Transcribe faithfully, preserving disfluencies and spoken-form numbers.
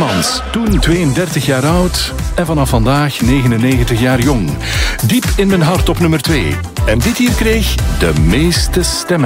Hermans. Toen tweeëndertig jaar oud en vanaf vandaag negenennegentig jaar jong. Diep in mijn hart op nummer twee. En dit hier kreeg de meeste stemmen.